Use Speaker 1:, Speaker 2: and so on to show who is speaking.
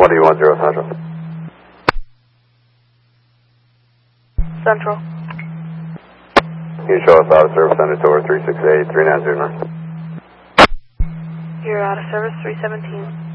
Speaker 1: 2110 Central.
Speaker 2: Central.
Speaker 1: You show us out of service, send it to over 368-3909.
Speaker 2: You're out of service, 317.